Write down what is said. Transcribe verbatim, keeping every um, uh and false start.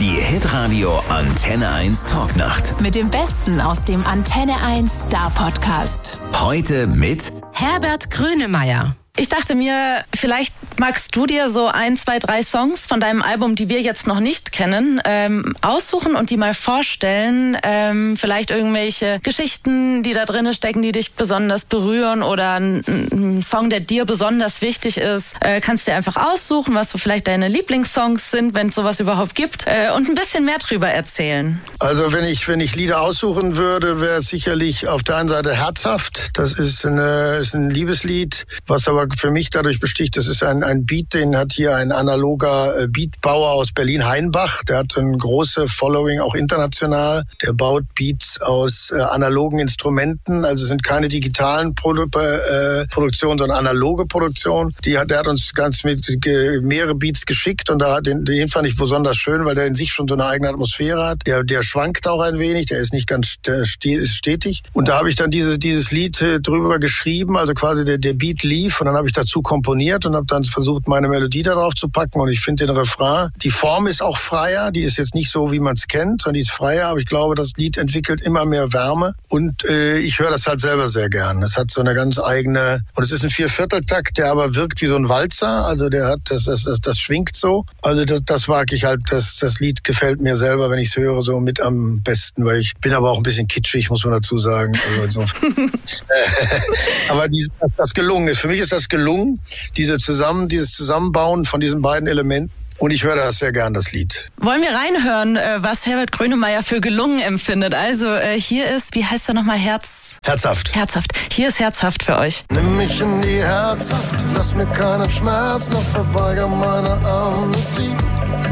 Die Hitradio Antenne eins Talknacht. Mit dem Besten aus dem Antenne eins Star Podcast. Heute mit Herbert Grönemeyer. Ich dachte mir, vielleicht magst du dir so ein, zwei, drei Songs von deinem Album, die wir jetzt noch nicht kennen, ähm, aussuchen und die mal vorstellen. Ähm, vielleicht irgendwelche Geschichten, die da drin stecken, die dich besonders berühren oder ein, ein Song, der dir besonders wichtig ist. Äh, kannst dir einfach aussuchen, was so vielleicht deine Lieblingssongs sind, wenn es sowas überhaupt gibt, äh, und ein bisschen mehr drüber erzählen. Also wenn ich wenn ich Lieder aussuchen würde, wäre es sicherlich auf der einen Seite Herzhaft. Das ist, eine, ist ein Liebeslied, was aber für mich dadurch besticht, das ist ein, ein Beat, den hat hier ein analoger Beatbauer aus Berlin-Heinbach. Der hat ein großes Following, auch international. Der baut Beats aus äh, analogen Instrumenten, also sind keine digitalen Produ- äh, Produktionen, sondern analoge Produktionen. Die hat, der hat uns ganz mit äh, mehrere Beats geschickt und da, den, den fand ich besonders schön, weil der in sich schon so eine eigene Atmosphäre hat. Der, der schwankt auch ein wenig, der ist nicht ganz stetig. Und da habe ich dann diese, dieses Lied äh, drüber geschrieben, also quasi der, der Beat lief und dann habe ich dazu komponiert und habe dann versucht, meine Melodie da drauf zu packen und ich finde den Refrain, die Form ist auch freier, die ist jetzt nicht so, wie man es kennt, sondern die ist freier, aber ich glaube, das Lied entwickelt immer mehr Wärme und äh, ich höre das halt selber sehr gern. Das hat so eine ganz eigene, und es ist ein Viervierteltakt, der aber wirkt wie so ein Walzer, also der hat, das, das, das, das schwingt so, also das, das mag ich halt, das, das Lied gefällt mir selber, wenn ich es höre, so mit am besten, weil ich bin aber auch ein bisschen kitschig, muss man dazu sagen. Also so. Aber die, das gelungen ist, für mich ist das gelungen, diese zusammen, dieses Zusammenbauen von diesen beiden Elementen. Und ich höre das sehr gern, das Lied. Wollen wir reinhören, was Herbert Grönemeyer für gelungen empfindet? Also hier ist, wie heißt er nochmal, Herz? Herzhaft. Herzhaft. Hier ist Herzhaft für euch. Nimm mich in die Herzhaft, lass mir keinen Schmerz, noch verweigere meine Amnestie.